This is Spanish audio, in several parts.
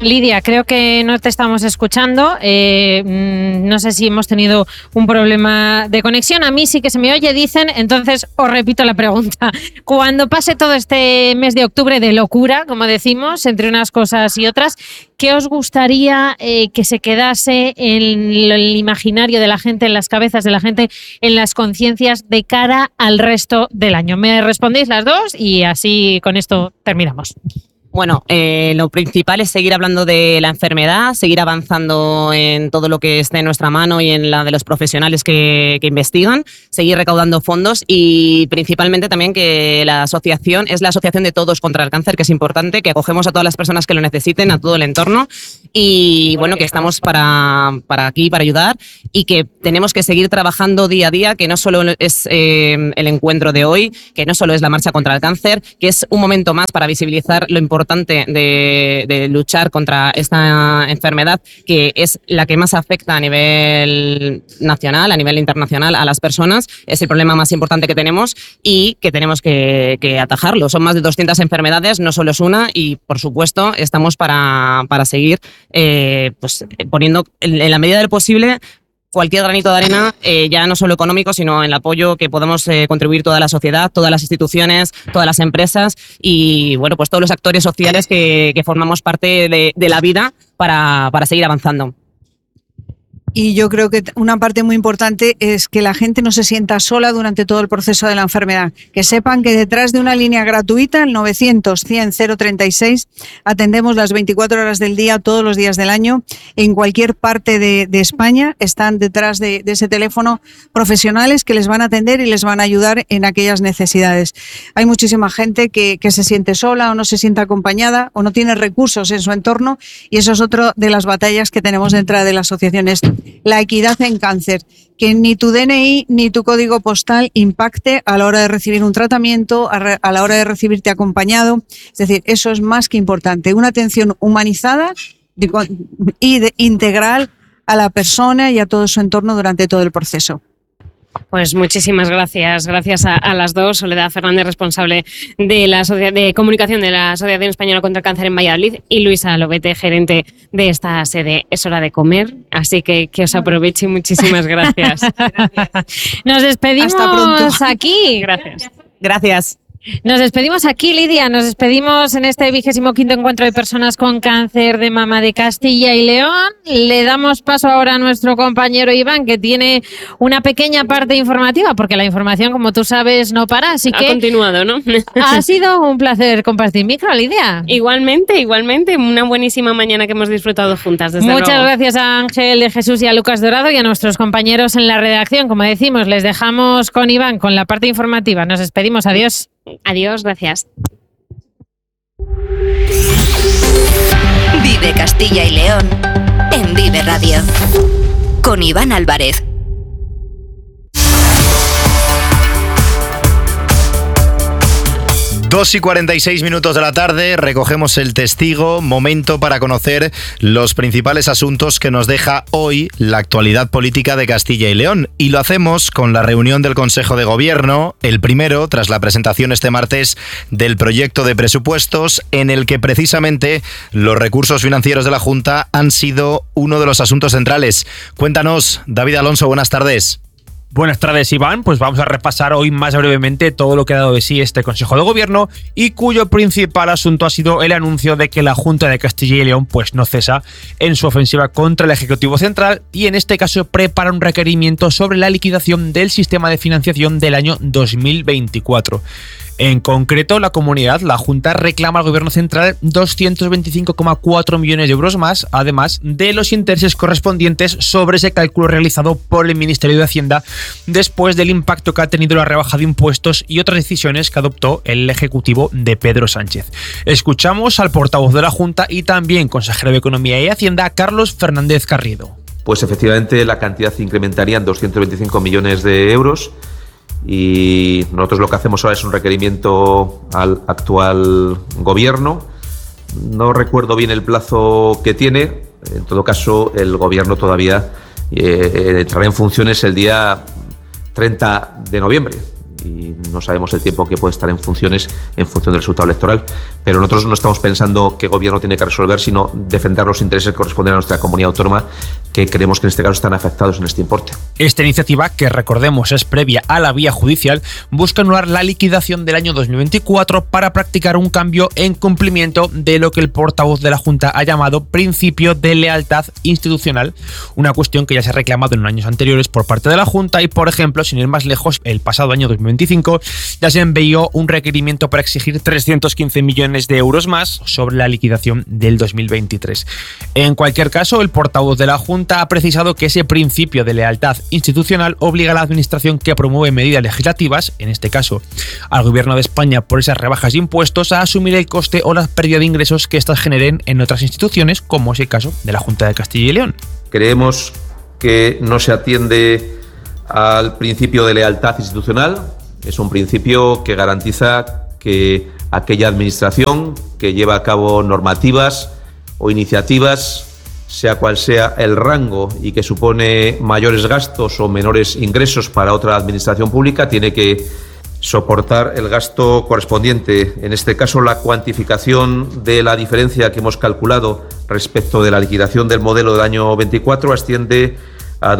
Lidia, creo que no te estamos escuchando. No sé si hemos tenido un problema de conexión. A mí sí que se me oye, dicen. Entonces os repito la pregunta. Cuando pase todo este mes de octubre de locura, como decimos, entre unas cosas y otras, ¿qué os gustaría que se quedase en el imaginario de la gente, en las cabezas de la gente, en las conciencias de cara al resto del año? Me respondéis las dos y así con esto terminamos. Bueno, lo principal es seguir hablando de la enfermedad, seguir avanzando en todo lo que esté en nuestra mano y en la de los profesionales que investigan, seguir recaudando fondos y principalmente también que la asociación es la asociación de todos contra el cáncer, que es importante, que acogemos a todas las personas que lo necesiten, a todo el entorno y bueno, que estamos para aquí, para ayudar y que tenemos que seguir trabajando día a día, que no solo es el encuentro de hoy, que no solo es la marcha contra el cáncer, que es un momento más para visibilizar lo importante de luchar contra esta enfermedad, que es la que más afecta a nivel nacional, a nivel internacional a las personas. Es el problema más importante que tenemos y que tenemos que atajarlo. Son más de 200 enfermedades, no solo es una y, por supuesto, estamos para seguir pues, poniendo, en la medida del posible, cualquier granito de arena, ya no solo económico, sino en el apoyo que podemos contribuir toda la sociedad, todas las instituciones, todas las empresas y bueno, pues todos los actores sociales que formamos parte de la vida para seguir avanzando. Y yo creo que una parte muy importante es que la gente no se sienta sola durante todo el proceso de la enfermedad. Que sepan que detrás de una línea gratuita, el 900-100-036, atendemos las 24 horas del día, todos los días del año. En cualquier parte de España están detrás de ese teléfono profesionales que les van a atender y les van a ayudar en aquellas necesidades. Hay muchísima gente que se siente sola o no se siente acompañada o no tiene recursos en su entorno y eso es otra de las batallas que tenemos dentro de la asociación. La equidad en cáncer, que ni tu DNI ni tu código postal impacte a la hora de recibir un tratamiento, a la hora de recibirte acompañado. Es decir, eso es más que importante. Una atención humanizada y integral a la persona y a todo su entorno durante todo el proceso. Pues muchísimas gracias. Gracias a las dos. Soledad Fernández, responsable de la de comunicación de la Asociación Española contra el Cáncer en Valladolid, y Luisa Lobete, gerente de esta sede. Es hora de comer, así que os aproveche y muchísimas gracias. Nos despedimos. Hasta pronto. Aquí. Gracias. Gracias. Nos despedimos aquí, Lidia. Nos despedimos en este 25º encuentro de personas con cáncer de mama de Castilla y León. Le damos paso ahora a nuestro compañero Iván, que tiene una pequeña parte informativa, porque la información, como tú sabes, no para. Así que ha continuado, ¿no? Ha sido un placer compartir micro, Lidia. Igualmente. Una buenísima mañana que hemos disfrutado juntas, desde Muchas luego. gracias a Ángel de Jesús y a Lucas Dorado y a nuestros compañeros en la redacción. Como decimos, les dejamos con Iván, con la parte informativa. Nos despedimos. Adiós. Adiós, gracias. Vive Castilla y León en Vive Radio con Iván Álvarez. 2:46 de la tarde, recogemos el testigo, momento para conocer los principales asuntos que nos deja hoy la actualidad política de Castilla y León. Y lo hacemos con la reunión del Consejo de Gobierno, el primero tras la presentación este martes del proyecto de presupuestos, en el que precisamente los recursos financieros de la Junta han sido uno de los asuntos centrales. Cuéntanos, David Alonso, buenas tardes. Buenas tardes, Iván. Pues vamos a repasar hoy más brevemente todo lo que ha dado de sí este Consejo de Gobierno y cuyo principal asunto ha sido el anuncio de que la Junta de Castilla y León pues no cesa en su ofensiva contra el Ejecutivo Central y en este caso prepara un requerimiento sobre la liquidación del sistema de financiación del año 2024. En concreto, la Junta reclama al Gobierno Central 225,4 millones de euros más, además de los intereses correspondientes sobre ese cálculo realizado por el Ministerio de Hacienda después del impacto que ha tenido la rebaja de impuestos y otras decisiones que adoptó el Ejecutivo de Pedro Sánchez. Escuchamos al portavoz de la Junta y también consejero de Economía y Hacienda, Carlos Fernández Carriedo. Pues efectivamente la cantidad se incrementaría en 225 millones de euros. Y nosotros lo que hacemos ahora es un requerimiento al actual gobierno. No recuerdo bien el plazo que tiene. En todo caso, el gobierno todavía entrará en funciones el día 30 de noviembre. y no sabemos el tiempo que puede estar en funciones en función del resultado electoral, pero nosotros no estamos pensando qué gobierno tiene que resolver, sino defender los intereses que corresponden a nuestra comunidad autónoma, que creemos que en este caso están afectados en este importe. Esta iniciativa, que recordemos es previa a la vía judicial, busca anular la liquidación del año 2024 para practicar un cambio en cumplimiento de lo que el portavoz de la Junta ha llamado principio de lealtad institucional, una cuestión que ya se ha reclamado en años anteriores por parte de la Junta y, por ejemplo, sin ir más lejos, el pasado año 2025 ya se envió un requerimiento para exigir 315 millones de euros más sobre la liquidación del 2023. En cualquier caso, el portavoz de la Junta ha precisado que ese principio de lealtad institucional obliga a la administración que promueve medidas legislativas, en este caso al Gobierno de España por esas rebajas de impuestos, a asumir el coste o la pérdida de ingresos que éstas generen en otras instituciones, como es el caso de la Junta de Castilla y León. Creemos que no se atiende al principio de lealtad institucional. Es un principio que garantiza que aquella administración que lleva a cabo normativas o iniciativas, sea cual sea el rango, y que supone mayores gastos o menores ingresos para otra administración pública, tiene que soportar el gasto correspondiente. En este caso, la cuantificación de la diferencia que hemos calculado respecto de la liquidación del modelo del año 24 asciende a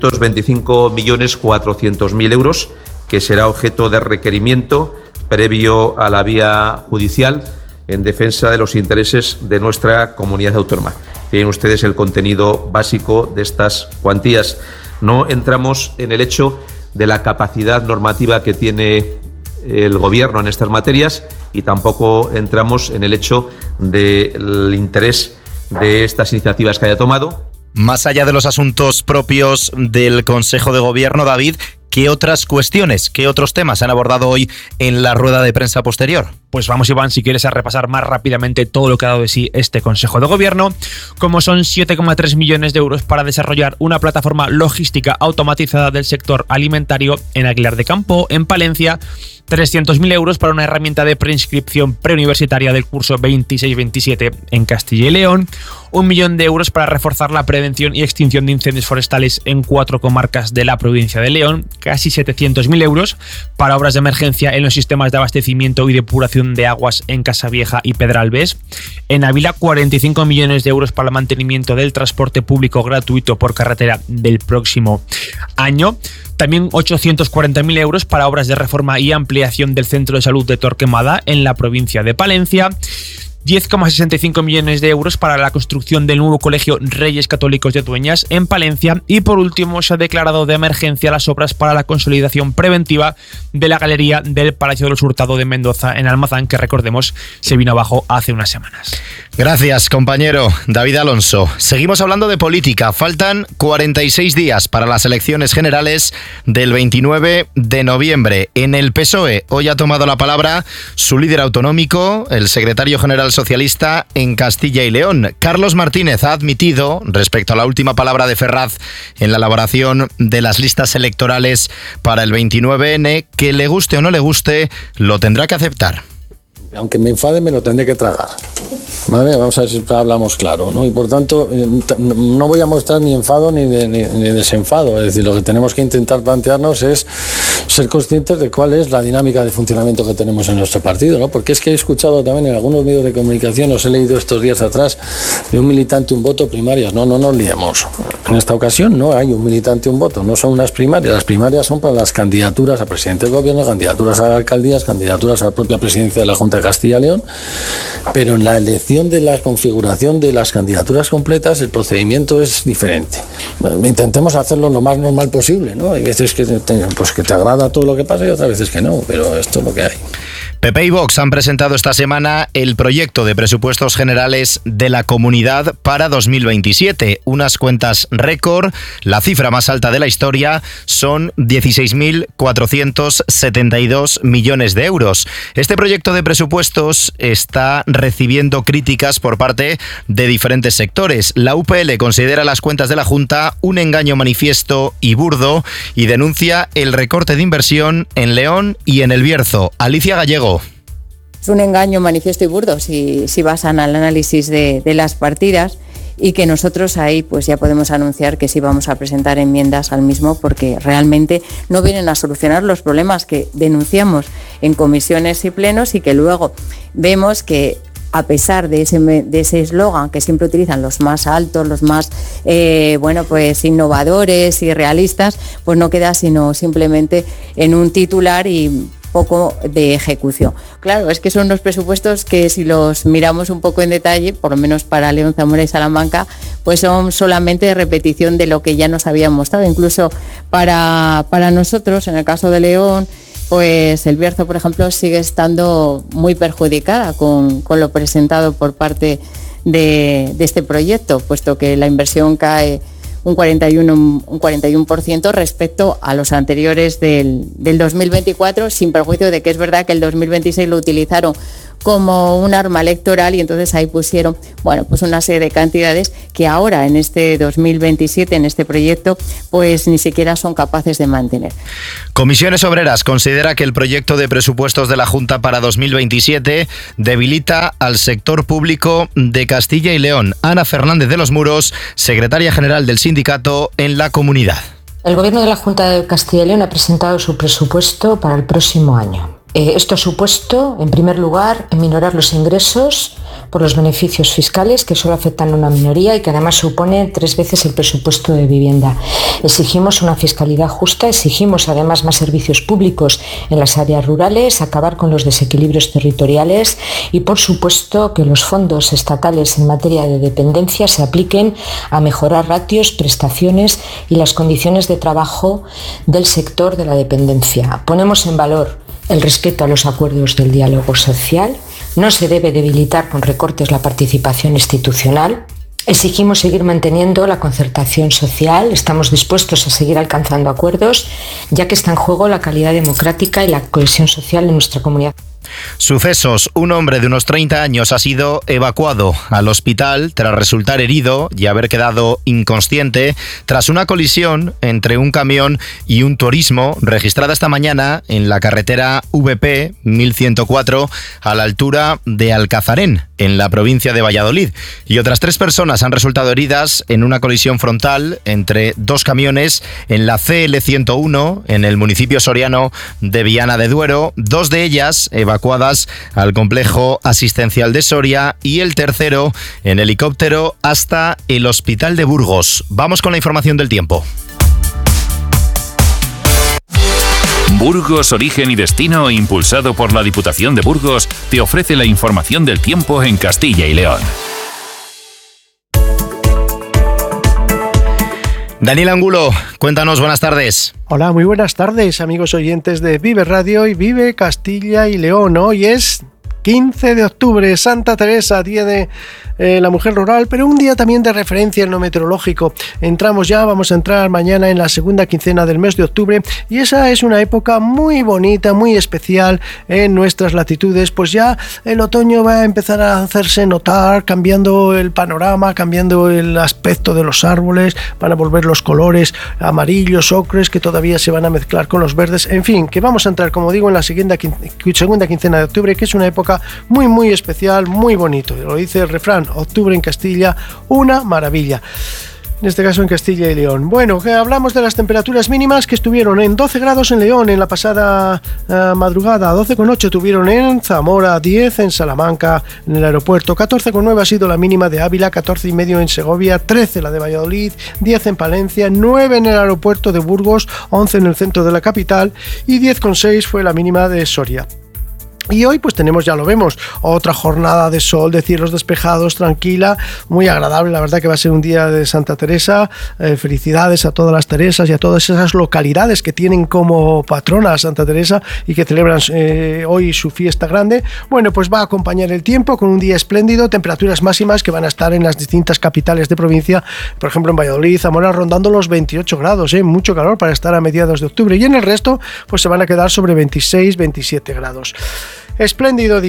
225.400.000 euros, que será objeto de requerimiento previo a la vía judicial en defensa de los intereses de nuestra comunidad autónoma. Tienen ustedes el contenido básico de estas cuantías. No entramos en el hecho de la capacidad normativa que tiene el Gobierno en estas materias y tampoco entramos en el hecho del interés de estas iniciativas que haya tomado. Más allá de los asuntos propios del Consejo de Gobierno, David, ¿qué otras cuestiones, qué otros temas se han abordado hoy en la rueda de prensa posterior? Pues vamos, Iván, si quieres, a repasar más rápidamente todo lo que ha dado de sí este Consejo de Gobierno, como son 7,3 millones de euros para desarrollar una plataforma logística automatizada del sector alimentario en Aguilar de Campo, en Palencia, 300.000 euros para una herramienta de preinscripción preuniversitaria del curso 26-27 en Castilla y León, 1 millón de euros para reforzar la prevención y extinción de incendios forestales en 4 comarcas de la provincia de León, casi 700.000 euros para obras de emergencia en los sistemas de abastecimiento y depuración de aguas en Casavieja y Pedralbes. En Ávila, 45 millones de euros para el mantenimiento del transporte público gratuito por carretera del próximo año. También 840.000 euros para obras de reforma y ampliación del centro de salud de Torquemada en la provincia de Palencia. 10,65 millones de euros para la construcción del nuevo Colegio Reyes Católicos de Dueñas en Palencia. Y por último, se ha declarado de emergencia las obras para la consolidación preventiva de la galería del Palacio de los Hurtado de Mendoza en Almazán, que recordemos se vino abajo hace unas semanas. Gracias, compañero David Alonso. Seguimos hablando de política. Faltan 46 días para las elecciones generales del 29 de noviembre. En el PSOE hoy ha tomado la palabra su líder autonómico, el secretario general socialista en Castilla y León. Carlos Martínez ha admitido, respecto a la última palabra de Ferraz en la elaboración de las listas electorales para el 29N, que le guste o no le guste, lo tendrá que aceptar. Aunque me enfade, me lo tendré que tragar. ¿Vale? Vamos a ver si hablamos claro, ¿no? Y por tanto, no voy a mostrar ni enfado ni desenfado. Es decir, lo que tenemos que intentar plantearnos es ser conscientes de cuál es la dinámica de funcionamiento que tenemos en nuestro partido, ¿no? Porque es que he escuchado también en algunos medios de comunicación, os he leído estos días atrás, de un militante, un voto, primarias. No nos liemos. En esta ocasión no hay un militante, un voto. No son unas primarias. Las primarias son para las candidaturas a presidente del gobierno, candidaturas a alcaldías, candidaturas a la propia presidencia de la Junta de Castilla y León. Pero en la elección de la configuración de las candidaturas completas, el procedimiento es diferente. Bueno, intentemos hacerlo lo más normal posible, ¿no? Hay veces que te agrada todo lo que pasa y otras veces que no, pero esto es lo que hay. PP y Vox han presentado esta semana el proyecto de presupuestos generales de la comunidad para 2027. Unas cuentas récord, la cifra más alta de la historia, son 16.472 millones de euros. Este proyecto de presupuestos está recibiendo críticas por parte de diferentes sectores. La UPL considera las cuentas de la Junta un engaño manifiesto y burdo y denuncia el recorte de inversión en León y en El Bierzo. Alicia Gallego. Es un engaño manifiesto y burdo si basan al análisis de las partidas y que nosotros ahí pues ya podemos anunciar que sí vamos a presentar enmiendas al mismo, porque realmente no vienen a solucionar los problemas que denunciamos en comisiones y plenos y que luego vemos que, a pesar de ese eslogan que siempre utilizan los más altos, los más pues innovadores y realistas, pues no queda sino simplemente en un titular y poco de ejecución. Claro, es que son unos presupuestos que, si los miramos un poco en detalle, por lo menos para León, Zamora y Salamanca, pues son solamente repetición de lo que ya nos habían mostrado. Incluso para nosotros, en el caso de León, pues el Bierzo, por ejemplo, sigue estando muy perjudicada con lo presentado por parte de este proyecto, puesto que la inversión cae un 41% respecto a los anteriores del 2024, sin perjuicio de que es verdad que el 2026 lo utilizaron como un arma electoral y entonces ahí pusieron pues una serie de cantidades que ahora en este 2027, en este proyecto, pues ni siquiera son capaces de mantener. Comisiones Obreras considera que el proyecto de presupuestos de la Junta para 2027 debilita al sector público de Castilla y León. Ana Fernández de los Muros, secretaria general del sindicato en la comunidad. El Gobierno de la Junta de Castilla y León ha presentado su presupuesto para el próximo año. Esto ha supuesto, en primer lugar, minorar los ingresos por los beneficios fiscales, que solo afectan a una minoría y que además supone 3 veces el presupuesto de vivienda. Exigimos una fiscalidad justa, exigimos además más servicios públicos en las áreas rurales, acabar con los desequilibrios territoriales y, por supuesto, que los fondos estatales en materia de dependencia se apliquen a mejorar ratios, prestaciones y las condiciones de trabajo del sector de la dependencia. Ponemos en valor el respeto a los acuerdos del diálogo social. No se debe debilitar con recortes la participación institucional. Exigimos seguir manteniendo la concertación social. Estamos dispuestos a seguir alcanzando acuerdos, ya que está en juego la calidad democrática y la cohesión social de nuestra comunidad. Sucesos. Un hombre de unos 30 años ha sido evacuado al hospital tras resultar herido y haber quedado inconsciente tras una colisión entre un camión y un turismo registrada esta mañana en la carretera VP 1104 a la altura de Alcazarén, en la provincia de Valladolid. Y otras 3 personas han resultado heridas en una colisión frontal entre 2 camiones en la CL101 en el municipio soriano de Viana de Duero, 2 de ellas evacuadas al complejo asistencial de Soria y el tercero en helicóptero hasta el hospital de Burgos. Vamos con la información del tiempo. Burgos, origen y destino, impulsado por la Diputación de Burgos, te ofrece la información del tiempo en Castilla y León. Daniel Angulo, cuéntanos, buenas tardes. Hola, muy buenas tardes, amigos oyentes de Vive Radio y Vive Castilla y León. Hoy es 15 de octubre, Santa Teresa, día de la mujer rural, pero un día también de referencia en lo meteorológico. Vamos a entrar mañana en la segunda quincena del mes de octubre y esa es una época muy bonita, muy especial en nuestras latitudes, pues ya el otoño va a empezar a hacerse notar, cambiando el panorama, cambiando el aspecto de los árboles, van a volver los colores amarillos, ocres, que todavía se van a mezclar con los verdes, en fin, que vamos a entrar, como digo, en la segunda quincena de octubre, que es una época muy, muy especial, muy bonito. Lo dice el refrán, octubre en Castilla, una maravilla. En este caso en Castilla y León. Bueno, que hablamos de las temperaturas mínimas que estuvieron en 12 grados en León en la pasada madrugada, 12,8 tuvieron en Zamora, 10 en Salamanca, en el aeropuerto, 14,9 ha sido la mínima de Ávila, 14,5 en Segovia, 13 la de Valladolid, 10 en Palencia, 9 en el aeropuerto de Burgos, 11 en el centro de la capital y 10,6 fue la mínima de Soria. Y hoy pues tenemos, ya lo vemos, otra jornada de sol, de cielos despejados, tranquila, muy agradable. La verdad que va a ser un día de Santa Teresa. Felicidades a todas las Teresas y a todas esas localidades que tienen como patrona a Santa Teresa y que celebran hoy su fiesta grande. Bueno, pues va a acompañar el tiempo con un día espléndido, temperaturas máximas que van a estar en las distintas capitales de provincia, por ejemplo en Valladolid, Zamora, rondando los 28 grados, mucho calor para estar a mediados de octubre, y en el resto pues se van a quedar sobre 26, 27 grados. Espléndido día,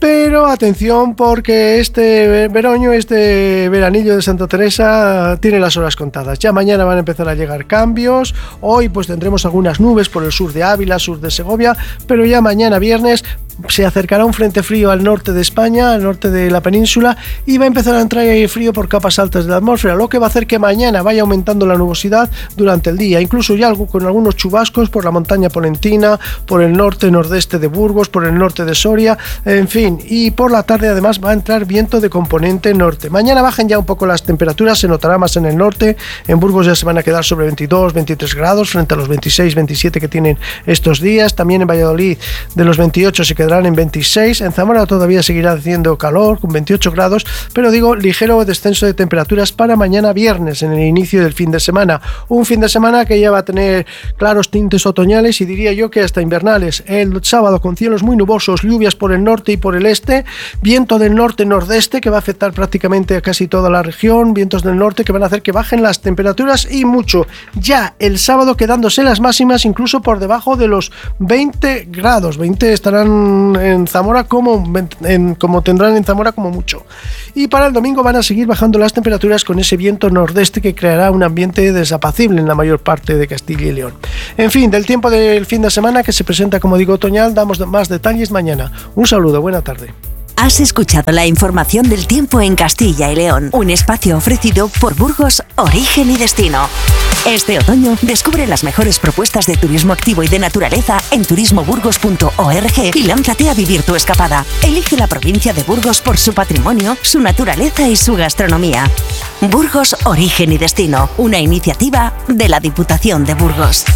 Pero atención, porque este veranillo de Santa Teresa tiene las horas contadas. Ya mañana van a empezar a llegar cambios. Hoy pues tendremos algunas nubes por el sur de Ávila, sur de Segovia, pero ya mañana viernes se acercará un frente frío al norte de España, al norte de la península, y va a empezar a entrar aire frío por capas altas de la atmósfera, lo que va a hacer que mañana vaya aumentando la nubosidad durante el día, incluso ya con algunos chubascos por la montaña polentina, por el norte, nordeste de Burgos, por el norte de Soria, en fin, y por la tarde además va a entrar viento de componente norte. Mañana bajan ya un poco las temperaturas, se notará más en el norte, en Burgos ya se van a quedar sobre 22, 23 grados frente a los 26, 27 que tienen estos días, también en Valladolid de los 28 se quedarán en 26, en Zamora todavía seguirá haciendo calor con 28 grados, pero digo ligero descenso de temperaturas para mañana viernes en el inicio del fin de semana, un fin de semana que ya va a tener claros tintes otoñales y diría yo que hasta invernales. El sábado con cielos muy nubosos, lluvias por el norte y por el este, viento del norte-nordeste que va a afectar prácticamente a casi toda la región, vientos del norte que van a hacer que bajen las temperaturas y mucho, ya el sábado quedándose las máximas incluso por debajo de los 20 grados, 20 estarán en Zamora como tendrán en Zamora como mucho, y para el domingo van a seguir bajando las temperaturas con ese viento nordeste que creará un ambiente desapacible en la mayor parte de Castilla y León. En fin, del tiempo del fin de semana que se presenta como digo otoñal damos más detalles mañana. Un saludo, buena tarde. Has escuchado la información del tiempo en Castilla y León, un espacio ofrecido por Burgos Origen y Destino. Este otoño descubre las mejores propuestas de turismo activo y de naturaleza en turismoburgos.org y lánzate a vivir tu escapada. Elige la provincia de Burgos por su patrimonio, su naturaleza y su gastronomía. Burgos Origen y Destino, una iniciativa de la Diputación de Burgos.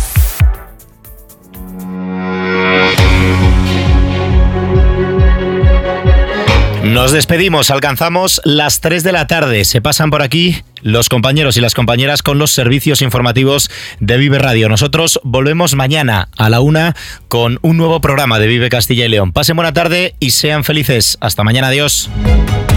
Nos despedimos, alcanzamos las 3 de la tarde. Se pasan por aquí los compañeros y las compañeras con los servicios informativos de Vive Radio. Nosotros volvemos mañana a la 1 con un nuevo programa de Vive Castilla y León. Pasen buena tarde y sean felices. Hasta mañana, adiós.